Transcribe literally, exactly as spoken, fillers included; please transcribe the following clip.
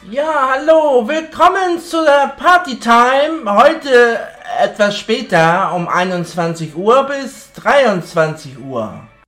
Ja, hallo, willkommen zu der Partytime. Heute etwas später, um einundzwanzig Uhr bis dreiundzwanzig Uhr.